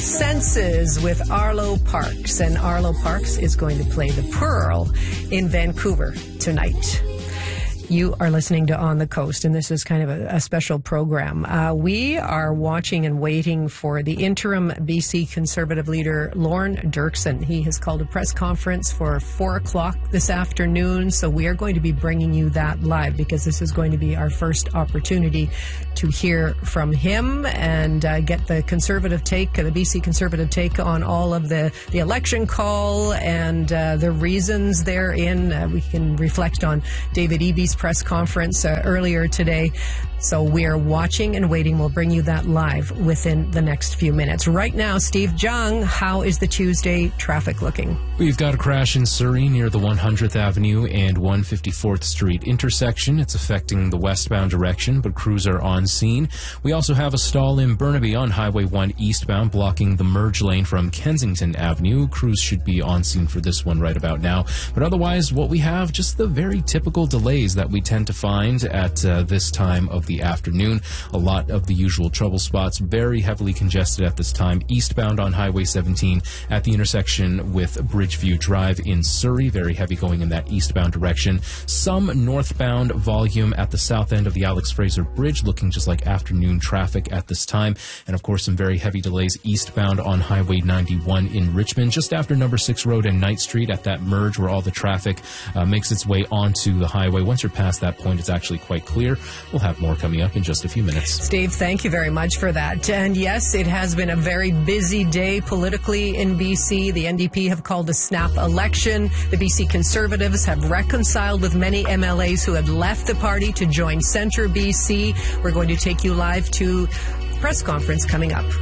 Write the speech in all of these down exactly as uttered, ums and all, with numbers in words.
Senses with Arlo Parks, and Arlo Parks is going to play the Pearl in Vancouver tonight. You are listening to On the Coast, and this is kind of a, a special program. Uh, we are watching and waiting for the interim B C Conservative leader, Lorne Dirksen. He has called a press conference for four o'clock this afternoon, so we are going to be bringing you that live because this is going to be our first opportunity to hear from him and uh, get the Conservative take, the B C Conservative take on all of the, the election call and uh, the reasons therein. Uh, we can reflect on David Eby's press conference uh, earlier today. So we're watching and waiting. We'll bring you that live within the next few minutes. Right now, Steve Jung, how is the Tuesday traffic looking? We've got a crash in Surrey near the one hundredth Avenue and one hundred fifty-fourth Street intersection. It's affecting the westbound direction, but crews are on scene. We also have a stall in Burnaby on Highway one eastbound, blocking the merge lane from Kensington Avenue. Crews should be on scene for this one right about now. But otherwise, what we have, just the very typical delays that we tend to find at uh, this time of the afternoon. A lot of the usual trouble spots, very heavily congested at this time. Eastbound on Highway seventeen at the intersection with Bridgeview Drive in Surrey, very heavy going in that eastbound direction. Some northbound volume at the south end of the Alex Fraser Bridge, looking just like afternoon traffic at this time. And of course, some very heavy delays eastbound on Highway ninety-one in Richmond, just after Number six Road and Knight Street at that merge where all the traffic uh, makes its way onto the highway. Once you're past that point, it's actually quite clear. We'll have more coming up in just a few minutes. Steve, thank you very much for that. And yes, it has been a very busy day politically in B C. The N D P have called a snap election. The B C Conservatives have reconciled with many M L As who had left the party to join Centre B C. We're going to take you live to a press conference coming up.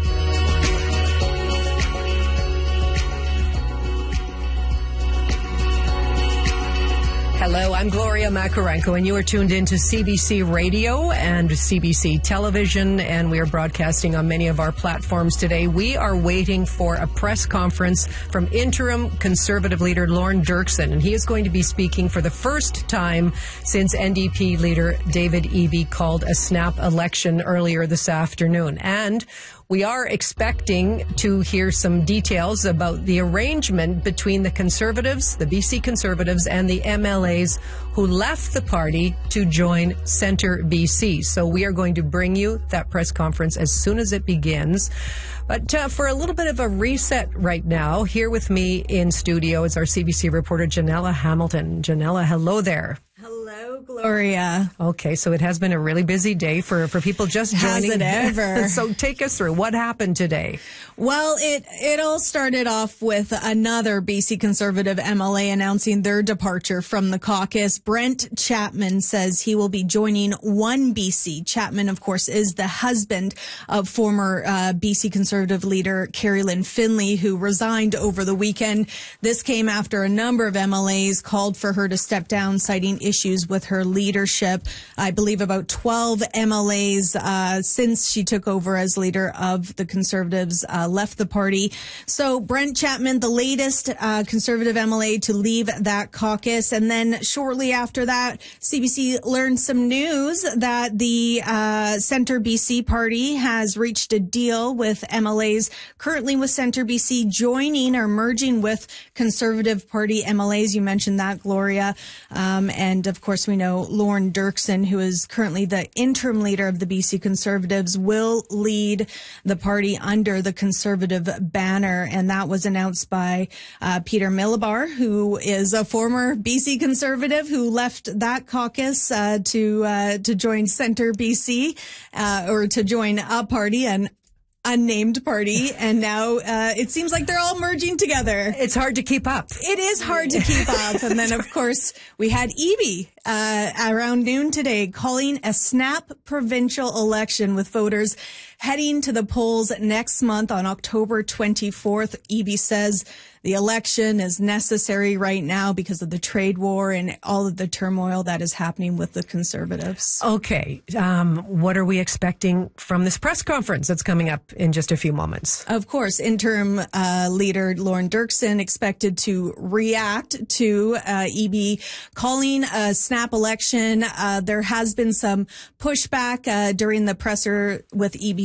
Hello, I'm Gloria Makarenko, and you are tuned in to C B C Radio and C B C Television, and we are broadcasting on many of our platforms today. We are waiting for a press conference from interim Conservative leader Lorne Dirksen, and he is going to be speaking for the first time since N D P leader David Eby called a snap election earlier this afternoon. And we are expecting to hear some details about the arrangement between the Conservatives, the B C Conservatives, and the M L As who left the party to join Centre B C. So we are going to bring you that press conference as soon as it begins. But uh, for a little bit of a reset right now, here with me in studio is our C B C reporter, Janella Hamilton. Janella, hello there. Hello, Gloria. Okay, so it has been a really busy day for, for people just joining. Has it ever? So take us through. What happened today? Well, it, it all started off with another B C Conservative M L A announcing their departure from the caucus. Brent Chapman says he will be joining One B C. Chapman, of course, is the husband of former uh, B C Conservative leader Carrie Lynn Finley, who resigned over the weekend. This came after a number of M L As called for her to step down, citing issues with her leadership. I believe about twelve M L As uh, since she took over as leader of the Conservatives uh, left the party. So Brent Chapman, the latest uh, Conservative M L A to leave that caucus. And then shortly after that, C B C learned some news that the uh, Centre B C party has reached a deal with M L As currently with Centre B C joining or merging with Conservative Party M L As. You mentioned that, Gloria. Um, and of course, we know Lorne Dirksen, who is currently the interim leader of the B C Conservatives, will lead the party under the Conservative banner. And that was announced by uh, Peter Milibar, who is a former B C Conservative who left that caucus uh, to uh, to join Centre B C uh, or to join a party, an unnamed party, and now uh, it seems like they're all merging together. It's hard to keep up. It is hard to keep up. And then, of course, we had Eby uh, around noon today calling a snap provincial election with voters heading to the polls next month on October twenty-fourth. Eby says the election is necessary right now because of the trade war and all of the turmoil that is happening with the Conservatives. Okay. Um, what are we expecting from this press conference that's coming up in just a few moments? Of course, interim uh, leader Lorne Dirksen expected to react to uh, Eby calling a snap election. Uh, there has been some pushback uh, during the presser with Eby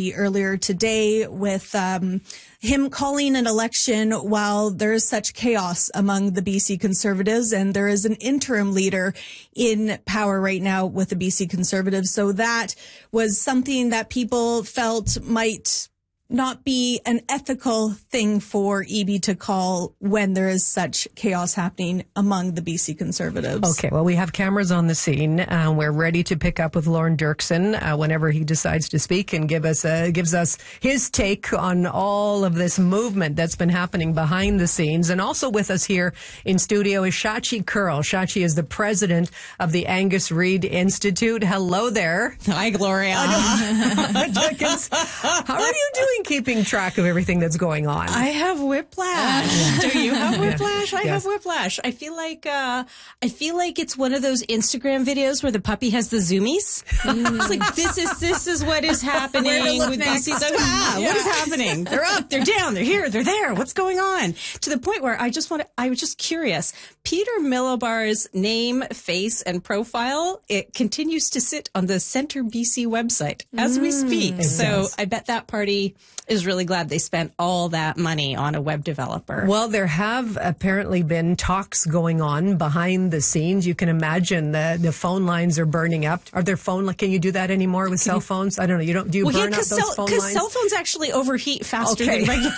B earlier today with um, him calling an election while there is such chaos among the B C Conservatives, and there is an interim leader in power right now with the B C Conservatives. So that was something that people felt might not be an ethical thing for E B to call when there is such chaos happening among the B C Conservatives. Okay, well, we have cameras on the scene. Uh, we're ready to pick up with Lorne Dirksen uh, whenever he decides to speak and give us uh, gives us his take on all of this movement that's been happening behind the scenes. And also with us here in studio is Shachi Kurl. Shachi is the president of the Angus Reid Institute. Hello there. Hi, Gloria. How are you doing keeping track of everything that's going on? I have whiplash. Do you have whiplash? Yeah. I Yes. have whiplash. I feel like uh, I feel like it's one of those Instagram videos where the puppy has the zoomies. It's like this is this is what is happening Where to look with next. these. Ah, Yeah. What is happening? They're up. They're down. They're here. They're there. What's going on? To the point where I just want to. I was just curious. Peter Milobar's name, face, and profile it continues to sit on the Centre B C website as we speak. It So does. I bet that party is really glad they spent all that money on a web developer. Well, there have apparently been talks going on behind the scenes. You can imagine the the phone lines are burning up. Are there phone? Can you do that anymore with cell phones? I don't know. You don't. Do you well, burn yeah, up those because phone cell, lines? cell phones actually overheat faster Okay. than regular.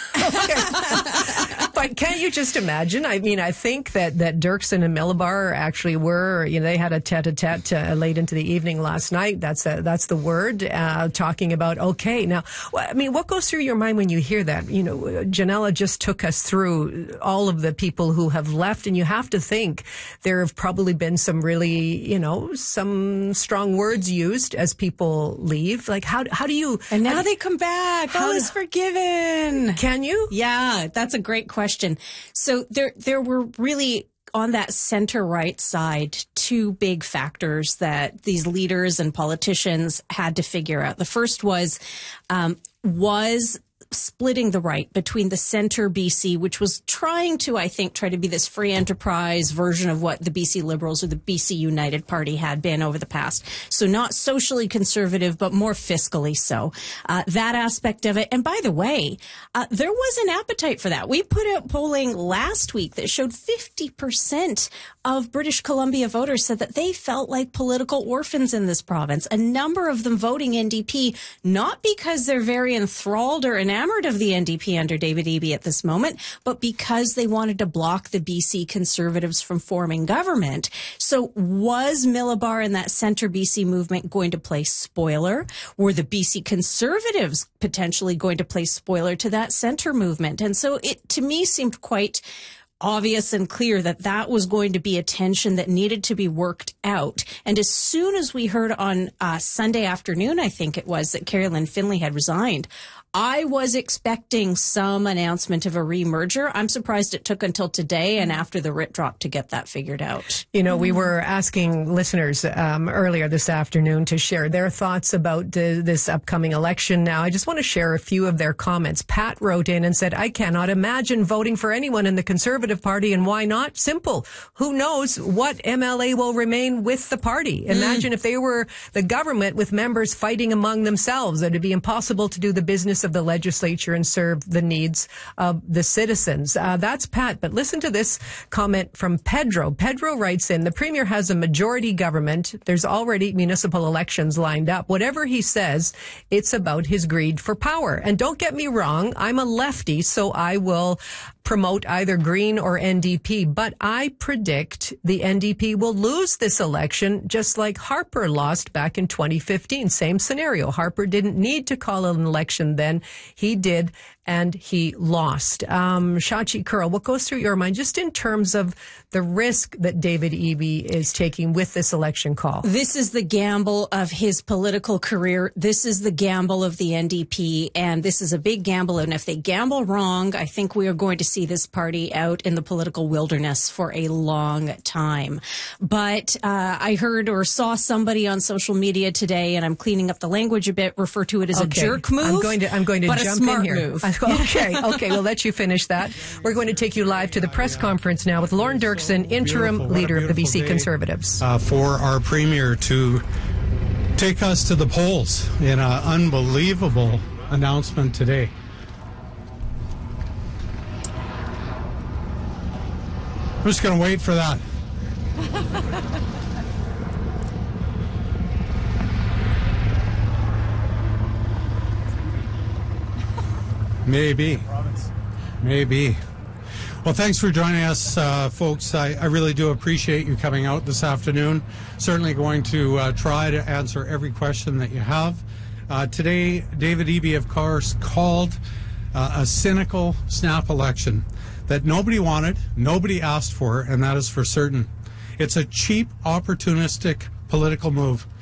Okay. But can't you just imagine? I mean, I think that, that Dirksen and Milibar actually were, you know, they had a tete-a-tete uh, late into the evening last night. That's a, that's the word, uh, talking about, okay, now, well, I mean, what goes through your mind when you hear that? You know, Janella just took us through all of the people who have left, and you have to think there have probably been some really, you know, some strong words used as people leave. Like, how, how do you... And now how, they come back. How- All is forgiven. Can you? Yeah, that's a great question. So there, there were really on that center right side, two big factors that these leaders and politicians had to figure out. The first was, um, was splitting the right between the center B C, which was trying to, I think, try to be this free enterprise version of what the B C Liberals or the B C United Party had been over the past. So not socially conservative, but more fiscally so. Uh, that aspect of it. And by the way, uh, there was an appetite for that. We put out polling last week that showed fifty percent of British Columbia voters said that they felt like political orphans in this province. A number of them voting N D P, not because they're very enthralled or enamored of the N D P under David Eby at this moment, but because they wanted to block the B C Conservatives from forming government. So was Milibar and that Centre B C movement going to play spoiler? Were the B C Conservatives potentially going to play spoiler to that Centre movement? And so it, to me, seemed quite obvious and clear that that was going to be a tension that needed to be worked out. And as soon as we heard on uh, Sunday afternoon, I think it was, that Carolyn Finlay had resigned, I was expecting some announcement of a remerger. I'm surprised it took until today and after the writ drop to get that figured out. You know, we were asking listeners um, earlier this afternoon to share their thoughts about the, this upcoming election. Now, I just want to share a few of their comments. Pat wrote in and said, I cannot imagine voting for anyone in the Conservative Party, and why not? Simple. Who knows what M L A will remain with the party? Imagine mm. if they were the government with members fighting among themselves. It'd be impossible to do the business of the legislature and serve the needs of the citizens. Uh, that's Pat. But listen to this comment from Pedro. Pedro writes in, the Premier has a majority government. There's already municipal elections lined up. Whatever he says, it's about his greed for power. And don't get me wrong, I'm a lefty, so I will promote either Green or N D P, but I predict the N D P will lose this election just like Harper lost back in twenty fifteen. Same scenario. Harper didn't need to call an election then. He did, and he lost. Um, Shachi Kurl, what goes through your mind just in terms of the risk that David Eby is taking with this election call? This is the gamble of his political career. This is the gamble of the N D P, and this is a big gamble. And if they gamble wrong, I think we are going to see this party out in the political wilderness for a long time. But uh, I heard or saw somebody on social media today, and I'm cleaning up the language a bit, refer to it as okay. a jerk move. I'm going to, I'm going to but jump a smart in here. Move. Okay, okay, we'll let you finish that. We're going to take you live to the press conference now with Lorne Dirksen, interim Beautiful. leader of the B C day, Conservatives. Uh, for our Premier to take us to the polls in an unbelievable announcement today. I'm just going to wait for that. Maybe. Maybe. Well, thanks for joining us, uh, folks. I, I really do appreciate you coming out this afternoon. Certainly going to uh, try to answer every question that you have. Uh, today, David Eby, of course, called uh, a cynical snap election that nobody wanted, nobody asked for, and that is for certain. It's a cheap, opportunistic political move